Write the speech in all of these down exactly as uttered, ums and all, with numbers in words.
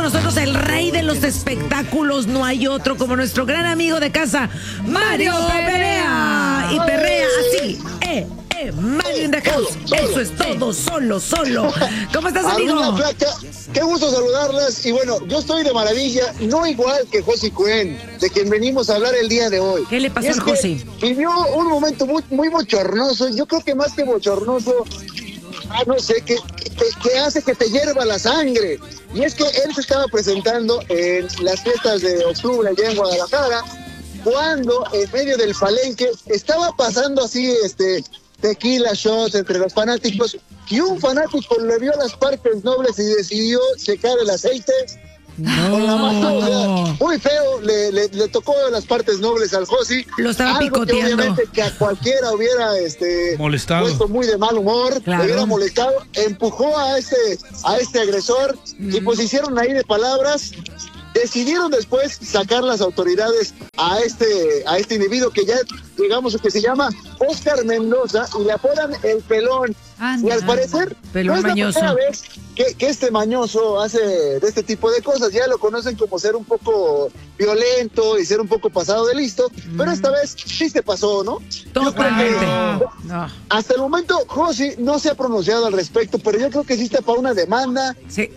nosotros el rey de los espectáculos. No hay otro como nuestro gran amigo de casa, Mario Perea. Y perrea así, eh. Mario in the house. Eso es todo, solo, solo. ¿Cómo estás, amigo? Flaca, qué gusto saludarlas. Y bueno, yo estoy de maravilla, no igual que José Cuen, de quien venimos a hablar el día de hoy. ¿Qué le pasó al José? Vivió un momento muy, muy bochornoso. Yo creo que más que bochornoso, ah, no sé, que, que, que hace que te hierva la sangre. Y es que él se estaba presentando en las fiestas de octubre allá en Guadalajara, cuando en medio del palenque estaba pasando así, este... tequila shots entre los fanáticos, y un fanático le vio las partes nobles y decidió checar el aceite. No. Con la mano, o sea, muy feo, le, le, le tocó las partes nobles al Josi. Lo estaba algo picoteando. Que obviamente que a cualquiera hubiera este, molestado, puesto muy de mal humor, claro. Le hubiera molestado, empujó a este, a este agresor, mm. y pues hicieron ahí de palabras. Decidieron después sacar las autoridades a este, a este individuo que ya, digamos, que se llama Oscar Mendoza, y le apodan el Pelón. Ah, y al parecer, Pelón no es la mañoso. primera vez que, que este mañoso hace de este tipo de cosas. Ya lo conocen como ser un poco violento y ser un poco pasado de listo, mm. pero esta vez sí se pasó, ¿no? Totalmente. No. Hasta el momento, Josi no se ha pronunciado al respecto, pero yo creo que sí está para una demanda, sí.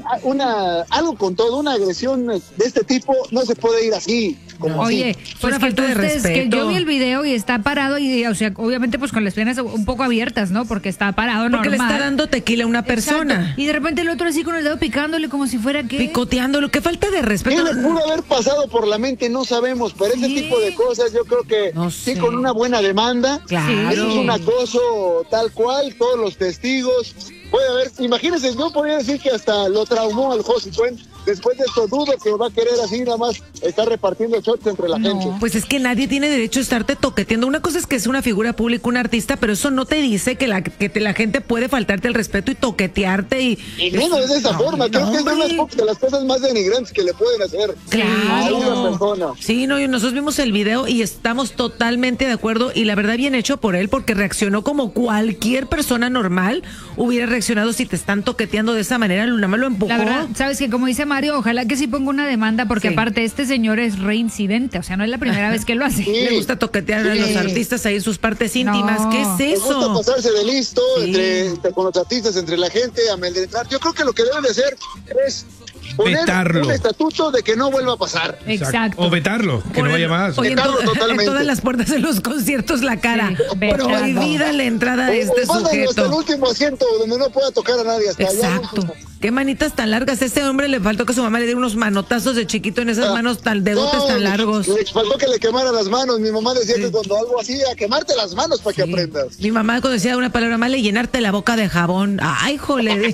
una, algo con todo, una agresión de este tipo no se puede ir así. Como Oye, así. pues una falta de respeto. Que yo vi el video y está parado y, o sea, obviamente pues con las piernas un poco abiertas, ¿no? Porque está parado normal. Porque le está dando tequila a una persona. Exacto. Y de repente el otro así con el dedo picándole como si fuera que... Picoteándolo. Qué falta de respeto. ¿Qué le pudo haber pasado por la mente? No sabemos, pero ese ¿Sí? tipo de cosas yo creo que no sí sé. Con una buena demanda. Claro. Eso es un acoso tal cual, todos los testigos. Puede haber, imagínense, yo podría decir que hasta lo traumó al José Cuen. Después de esto dudo que va a querer así nada más estar repartiendo shots entre la no. gente. Pues es que nadie tiene derecho a estarte toqueteando. Una cosa es que es una figura pública, un artista, pero eso no te dice que la, que te, la gente puede faltarte el respeto y toquetearte. Y, y no, es de esa no, forma. Creo no, que es una de las cosas más denigrantes que le pueden hacer claro. a una persona. Sí, no, y nosotros vimos el video y estamos totalmente de acuerdo. Y la verdad, bien hecho por él, porque reaccionó como cualquier persona normal hubiera reaccionado si te están toqueteando de esa manera. Nada más lo empujó. La verdad, sabes que como dice Mario, ojalá que sí ponga una demanda, porque sí. aparte este señor es reincidente, o sea, no es la primera vez que lo hace. Sí. Le gusta toquetear sí. a los artistas ahí en sus partes íntimas. No. ¿Qué es eso? Le gusta pasarse de listo sí. entre, entre, con los artistas, entre la gente, amedrentar. Yo creo que lo que deben de hacer es poner vetarlo. Un estatuto de que no vuelva a pasar. Exacto. O vetarlo, que Por no vaya más. Oye, vetarlo en, to en todas las puertas de los conciertos la cara. Sí, prohibida la entrada de este o sujeto. Hasta el último asiento donde no pueda tocar a nadie. Hasta Exacto. Allá. Qué manitas tan largas. A ese hombre le faltó que su mamá le diera unos manotazos de chiquito en esas ah, manos tan dedotes no, tan largos. Le faltó que le quemara las manos. Mi mamá decía sí. que cuando algo así, a quemarte las manos para sí. que aprendas. Mi mamá cuando decía una palabra mala, llenarte la boca de jabón. Ay, jole.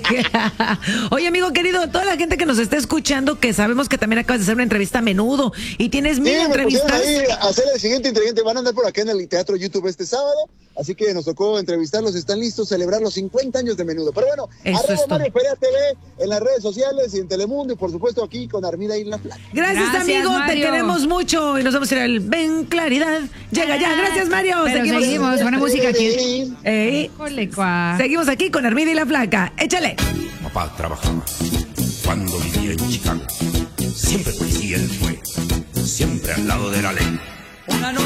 Oye, amigo querido, toda la gente que nos está escuchando, que sabemos que también acabas de hacer una entrevista a Menudo y tienes mil sí, entrevistas. Ahí a hacer el siguiente inteligente. Van a andar por acá en el Teatro YouTube este sábado. Así que nos tocó entrevistarlos, están listos a celebrar los cincuenta años de Menudo. Pero bueno, arroba Mario Perea T V en las redes sociales y en Telemundo y por supuesto aquí con Armida y La Flaca. Gracias, Gracias amigo, Mario. Te queremos mucho y nos vamos a ir al Ven Claridad. Llega ya, gracias Mario. Pero seguimos, seguimos. buena música aquí. ¿Eh? Seguimos aquí con Armida y La Flaca. Échale. Papá trabajaba cuando vivía en Chicago. Siempre policía él fue, siempre al lado de la ley. Una